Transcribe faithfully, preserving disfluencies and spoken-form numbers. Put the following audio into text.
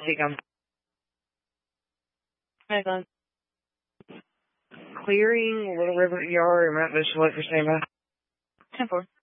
Seacom. Megan. Clearing, Little River, E R, Mount Vista Lake for standby. ten four.